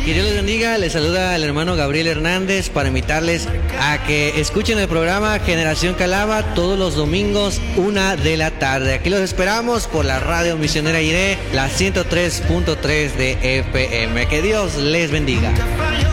Que Dios les bendiga, les saluda el hermano Gabriel Hernández para invitarles a que escuchen el programa Generación Calava todos los domingos 1 de la tarde. Aquí los esperamos por la radio misionera IRE, la 103.3 de FM. Que Dios les bendiga.